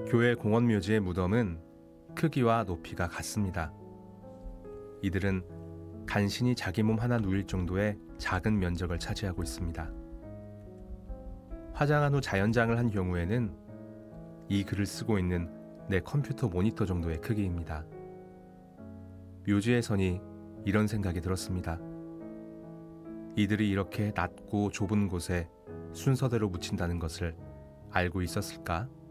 교회 공원묘지의 무덤은 크기와 높이가 같습니다. 이들은 간신히 자기 몸 하나 누일 정도의 작은 면적을 차지하고 있습니다. 화장한 후 자연장을 한 경우에는 이 글을 쓰고 있는 내 컴퓨터 모니터 정도의 크기입니다. 묘지에 서니 이런 생각이 들었습니다. 이들이 이렇게 낮고 좁은 곳에 순서대로 묻힌다는 것을 알고 있었을까?